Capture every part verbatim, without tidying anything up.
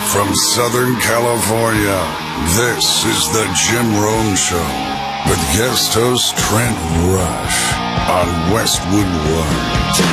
From Southern California, this is the Jim Rome Show with guest host Trent Rush on Westwood One.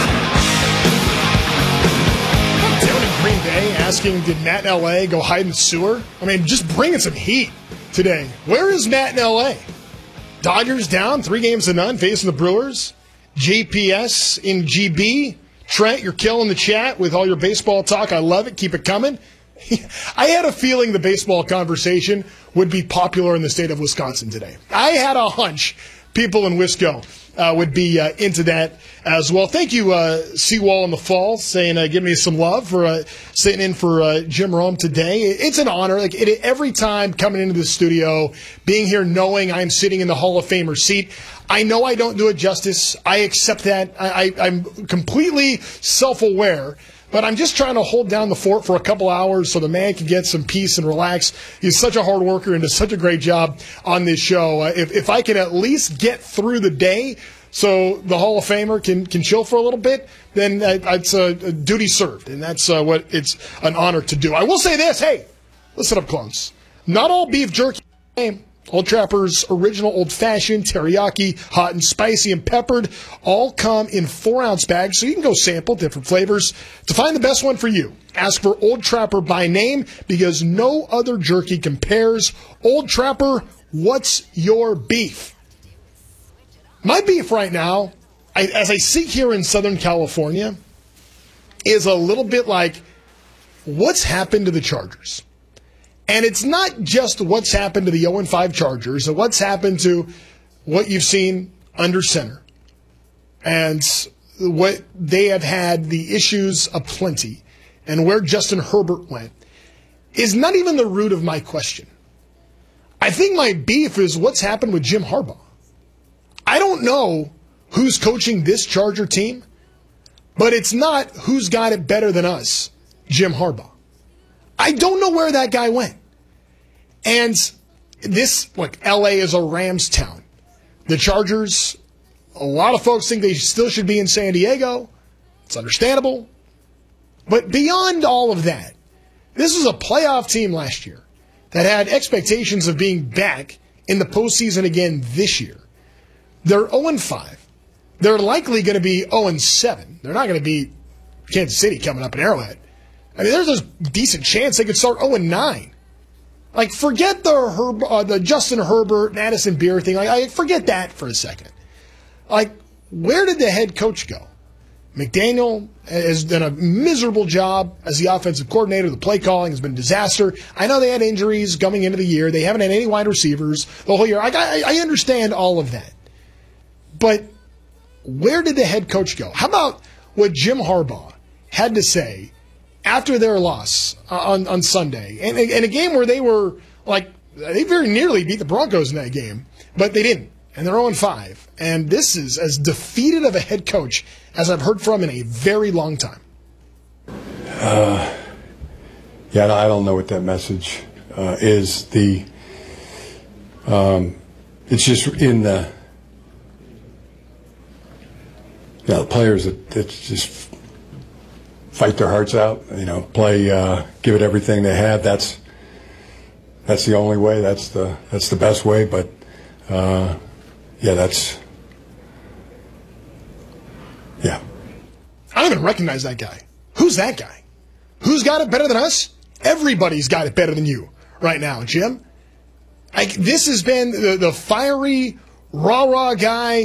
Down in Green Bay asking, did Matt in L A go hide in the sewer? I mean, just bringing some heat today. Where is Matt in L A? Dodgers down three games to none, facing the Brewers. J P S in G B. Trent, you're killing the chat with all your baseball talk. I love it. Keep it coming. I had a feeling the baseball conversation would be popular in the state of Wisconsin today. I had a hunch people in Wisco uh, would be uh, into that as well. Thank you, uh, Seawall in the Fall, saying uh, give me some love for uh, sitting in for uh, Jim Rome today. It's an honor. Like it, every time coming into the studio, being here knowing I'm sitting in the Hall of Famer seat, I know I don't do it justice. I accept that. I, I, I'm completely self-aware. But I'm just trying to hold down the fort for a couple hours so the man can get some peace and relax. He's such a hard worker and does such a great job on this show. Uh, if, if I can at least get through the day so the Hall of Famer can, can chill for a little bit, then uh, it's a, a duty served. And that's uh, what it's an honor to do. I will say this. Hey, listen up, clones. Not all beef jerky is Old Trapper's original old-fashioned, teriyaki, hot and spicy and peppered, all come in four-ounce bags, so you can go sample different flavors. To find the best one for you, ask for Old Trapper by name because no other jerky compares. Old Trapper, what's your beef? My beef right now, I, as I sit here in Southern California, is a little bit like, what's happened to the Chargers? And it's not just what's happened to the oh and five Chargers, or what's happened to what you've seen under center. And what they have had the issues aplenty, and where Justin Herbert went, is not even the root of my question. I think my beef is what's happened with Jim Harbaugh. I don't know who's coaching this Charger team, but it's not who's got it better than us, Jim Harbaugh. I don't know where that guy went. And this, look, L A is a Rams town. The Chargers, a lot of folks think they still should be in San Diego. It's understandable. But beyond all of that, this was a playoff team last year that had expectations of being back in the postseason again this year. They're oh and five. They're likely going to be oh and seven. They're not going to beat Kansas City coming up in Arrowhead. I mean, there's a decent chance they could start oh and nine. Like, forget the Herb, uh, the Justin Herbert, Madison Beer thing. Like, I forget that for a second. Like, where did the head coach go? McDaniel has done a miserable job as the offensive coordinator. The play calling has been a disaster. I know they had injuries coming into the year. They haven't had any wide receivers the whole year. I, I, I understand all of that. But where did the head coach go? How about what Jim Harbaugh had to say after their loss on, on Sunday, and in a game where they were like, they very nearly beat the Broncos in that game, but they didn't, and they're oh and five. And this is as defeated of a head coach as I've heard from in a very long time. Uh, yeah, I don't know what that message uh, is. The um, it's just in the, yeah, the players that it's just fight their hearts out, you know, play, uh, give it everything they have. That's that's the only way. That's the that's the best way. But uh, yeah, that's yeah. I don't even recognize that guy. Who's that guy? Who's got it better than us? Everybody's got it better than you right now, Jim. Like, this has been the, the fiery, rah-rah guy